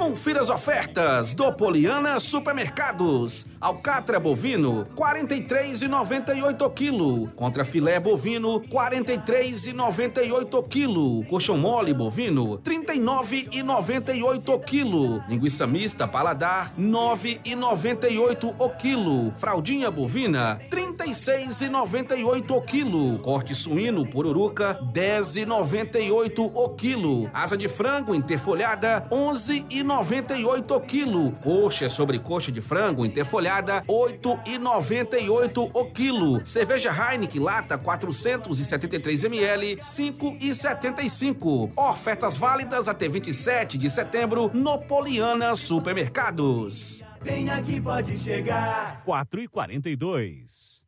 Confira as ofertas do Poliana Supermercados. Alcatra bovino, 43,98 kg. Contra filé bovino, 43,98 kg. Coxão mole bovino, 39,98 kg. Linguiça mista paladar, 9,98 o quilo. Fraldinha bovina, 36,98 o quilo. Corte suíno pururuca, 10,98 o quilo. Asa de frango interfolhada, 11,98 o quilo. Coxa sobre coxa de frango interfolhada, 8,98 o quilo. Cerveja Heineken lata 473 ml, 5,75. Ofertas válidas até 27 de setembro no Poliana Supermercados. Vem aqui, pode chegar. 4,42.